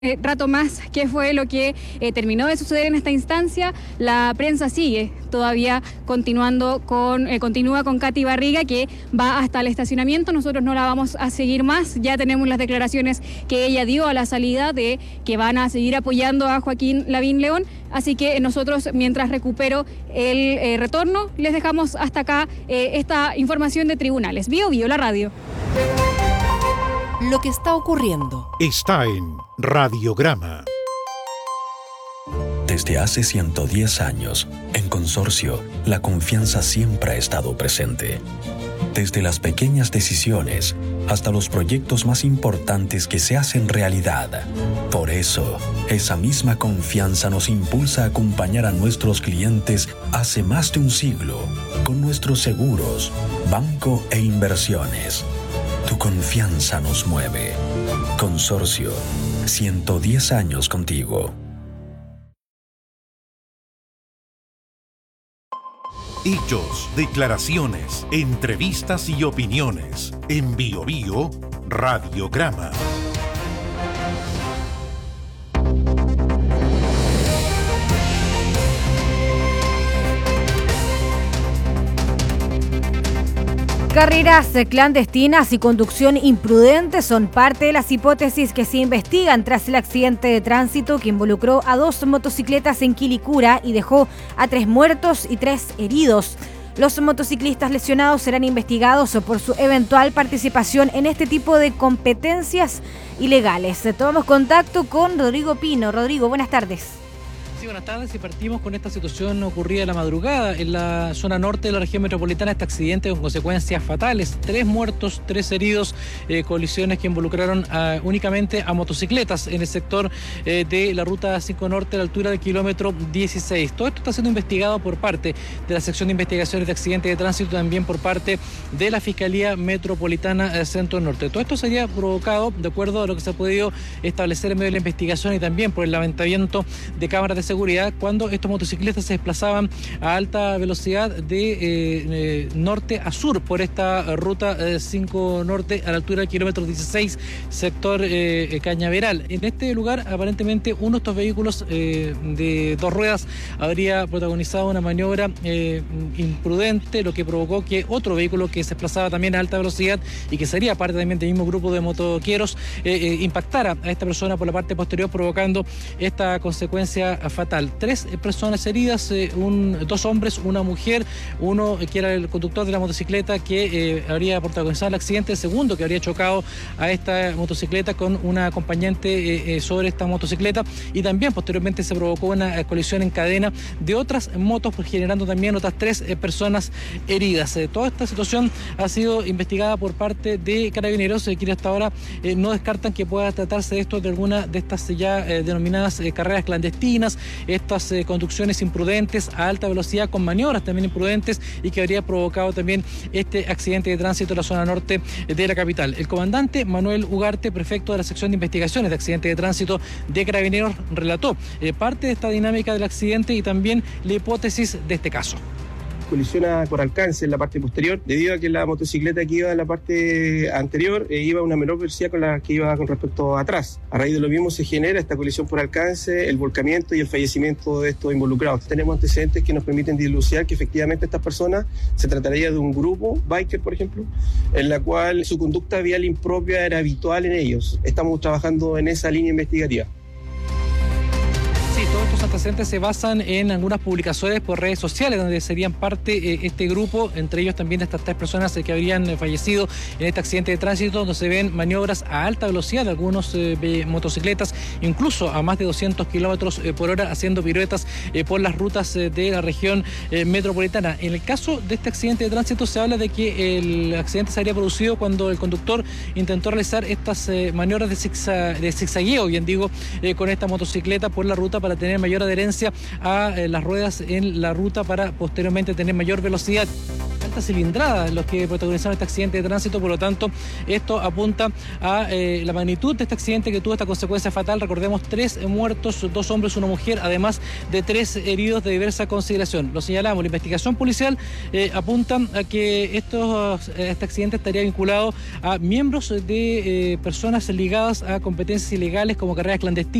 Rato más qué fue lo que terminó de suceder en esta instancia. La prensa sigue todavía continúa con Katy Barriga, que va hasta el estacionamiento. Nosotros no la vamos a seguir más, ya tenemos las declaraciones que ella dio a la salida de que van a seguir apoyando a Joaquín Lavín León, así que nosotros, mientras recupero el retorno, les dejamos hasta acá esta información de Tribunales. Bio, la radio. Lo que está ocurriendo está en Radiograma. Desde hace 110 años, en Consorcio, la confianza siempre ha estado presente. Desde las pequeñas decisiones hasta los proyectos más importantes que se hacen realidad. Por eso, esa misma confianza nos impulsa a acompañar a nuestros clientes hace más de un siglo con nuestros seguros, banco e inversiones. Tu confianza nos mueve. Consorcio, 110 años contigo. Hechos, declaraciones, entrevistas y opiniones. En Bio Radiograma. Carreras clandestinas y conducción imprudente son parte de las hipótesis que se investigan tras el accidente de tránsito que involucró a 2 motocicletas en Quilicura y dejó a 3 muertos y 3 heridos. Los motociclistas lesionados serán investigados por su eventual participación en este tipo de competencias ilegales. Tomamos contacto con Rodrigo Pino. Rodrigo, buenas tardes. Sí, buenas tardes, y partimos con esta situación ocurrida la madrugada en la zona norte de la región metropolitana. Este accidente con consecuencias fatales, 3 muertos, 3 heridos, colisiones que involucraron únicamente a motocicletas en el sector de la ruta 5 norte a la altura del kilómetro 16. Todo esto está siendo investigado por parte de la sección de investigaciones de accidentes de tránsito, también por parte de la Fiscalía Metropolitana Centro Norte. Todo esto sería provocado, de acuerdo a lo que se ha podido establecer en medio de la investigación y también por el levantamiento de cámaras de seguridad, cuando estos motociclistas se desplazaban a alta velocidad de norte a sur por esta ruta 5 norte a la altura del kilómetro 16, sector Cañaveral. En este lugar, aparentemente, uno de estos vehículos de 2 ruedas habría protagonizado una maniobra imprudente, lo que provocó que otro vehículo que se desplazaba también a alta velocidad y que sería parte también del mismo grupo de motoqueros impactara a esta persona por la parte posterior, provocando esta consecuencia fatal. 3 personas heridas, 2 hombres, una mujer, uno que era el conductor de la motocicleta que habría protagonizado el accidente, el segundo que habría chocado a esta motocicleta con una acompañante sobre esta motocicleta, y también posteriormente se provocó una colisión en cadena de otras motos, generando también otras 3 personas heridas. Toda esta situación ha sido investigada por parte de Carabineros, quienes hasta ahora no descartan que pueda tratarse de esto de alguna de estas ya denominadas carreras clandestinas, estas conducciones imprudentes a alta velocidad con maniobras también imprudentes, y que habría provocado también este accidente de tránsito en la zona norte de la capital. El comandante Manuel Ugarte, prefecto de la sección de investigaciones de accidentes de tránsito de Carabineros, relató parte de esta dinámica del accidente y también la hipótesis de este caso. Colisiona por alcance en la parte posterior, debido a que la motocicleta que iba en la parte anterior iba a una menor velocidad con la que iba con respecto a atrás. A raíz de lo mismo se genera esta colisión por alcance, el volcamiento y el fallecimiento de estos involucrados. Tenemos antecedentes que nos permiten dilucidar que efectivamente estas personas se trataría de un grupo, biker por ejemplo, en la cual su conducta vial impropia era habitual en ellos. Estamos trabajando en esa línea investigativa. Sí, todos estos antecedentes se basan en algunas publicaciones por redes sociales donde serían parte este grupo, entre ellos también estas 3 personas que habrían fallecido en este accidente de tránsito, donde se ven maniobras a alta velocidad de algunos motocicletas, incluso a más de 200 kilómetros por hora, haciendo piruetas por las rutas de la región metropolitana. En el caso de este accidente de tránsito se habla de que el accidente se habría producido cuando el conductor intentó realizar estas maniobras de zigzagueo, bien digo, con esta motocicleta por la ruta para tener mayor adherencia a las ruedas en la ruta, para posteriormente tener mayor velocidad. alta cilindrada los que protagonizaron este accidente de tránsito. Por lo tanto, esto apunta a la magnitud de este accidente que tuvo esta consecuencia fatal. Recordemos, 3 muertos, 2 hombres, 1 mujer, además de 3 heridos de diversa consideración. Lo señalamos, la investigación policial apunta a que este accidente estaría vinculado a miembros de personas ligadas a competencias ilegales como carreras clandestinas